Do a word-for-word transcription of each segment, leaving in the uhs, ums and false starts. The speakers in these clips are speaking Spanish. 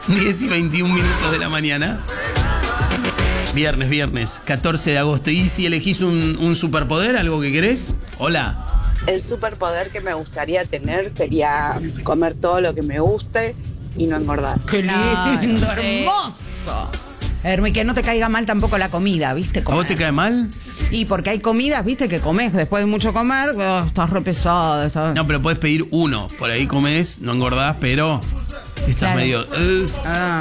diez y veintiún minutos de la mañana. Viernes, viernes, catorce de agosto. ¿Y si elegís un, un superpoder, algo que querés? Hola. El superpoder que me gustaría tener sería comer todo lo que me guste y no engordar. ¡Qué lindo, Claro, sí. hermoso! Hermo, y que no te caiga mal tampoco la comida, ¿viste? ¿A Comer. vos te cae mal? Y porque hay comidas, ¿viste? Que comes después de mucho comer, oh, estás re pesado. Estás... No, pero podés pedir uno. Por ahí comés, no engordás, pero estás Claro. medio... Uh. Ah.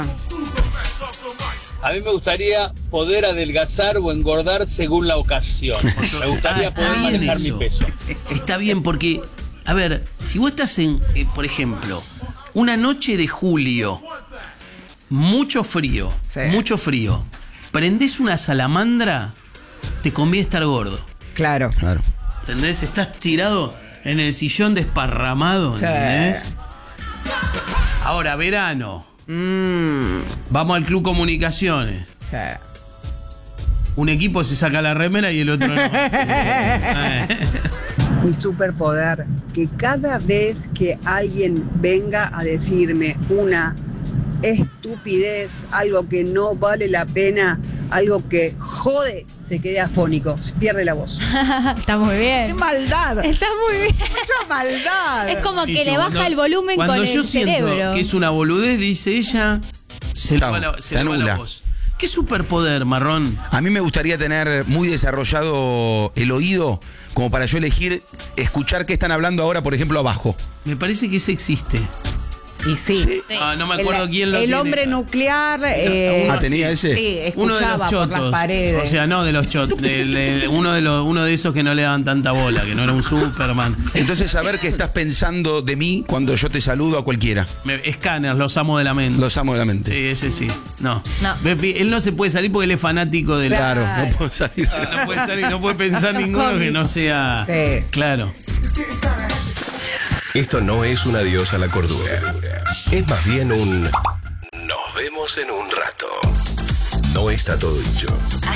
A mí me gustaría poder adelgazar o engordar según la ocasión. Me gustaría Ah, poder está bien manejar mi eso. peso. Está bien, porque, a ver, si vos estás en, eh, por ejemplo, una noche de julio, mucho frío, Sí. mucho frío, prendés una salamandra, te conviene estar gordo. Claro. Claro. ¿Entendés? Estás tirado en el sillón desparramado, Sí. ¿entendés? Ahora, verano. Mm, Vamos al Club Comunicaciones. sí. Un equipo se saca la remera y el otro no. Eh. Mi superpoder, que cada vez que alguien venga a decirme una estupidez, algo que no vale la pena, algo que jode, se quede afónico, se pierde la voz. Está muy ¡Qué bien. maldad! Está muy bien. ¡Mucha maldad! Es como que Buenísimo. le baja Cuando- el volumen cuando con yo el siento cerebro. que es una boludez, dice ella, se le Claro, va la, se te le va la anula. voz. ¿Qué superpoder, Marrón? A mí me gustaría tener muy desarrollado el oído como para yo elegir escuchar qué están hablando ahora, por ejemplo, abajo. Me parece que ese existe. Y sí. Sí. Ah, no me acuerdo el, quién lo el tiene. hombre nuclear. eh, Ah, ¿tenía sí. ese? Sí, Uno de los escuchaba por las chotos. paredes. O sea, no de los chotos. de- de- uno, de los, uno de esos que no le daban tanta bola, que no era un Superman. Entonces, saber qué estás pensando de mí cuando yo te saludo a cualquiera. Me, Scanners, los amo de la mente. Los amo de la mente. Sí, ese sí. No. No. Ve, Él no se puede salir porque él es fanático de la. Claro, no puedo salir. No puede salir, no puede pensar ninguno que no sea. Sí. Claro. Esto no es un adiós a la cordura. Es más bien un nos vemos en un rato. No está todo dicho.